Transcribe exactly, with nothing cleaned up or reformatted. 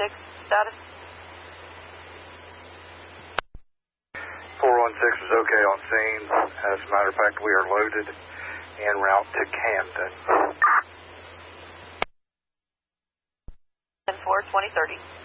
six, status? four one six is okay on scene. As a matter of fact, we are loaded en route to Camden. ten four, twenty thirty.